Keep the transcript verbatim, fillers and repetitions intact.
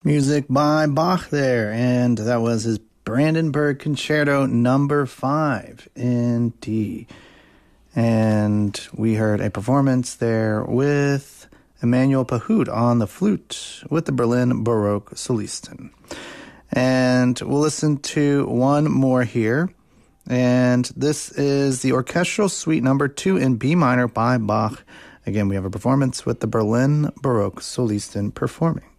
Music by Bach there, and that was his Brandenburg Concerto number five in D. And we heard a performance there with Emanuel Pahud on the flute with the Berlin Baroque Solisten. And we'll listen to one more here, and this is the Orchestral Suite number two in B minor by Bach. Again, we have a performance with the Berlin Baroque Solisten performing.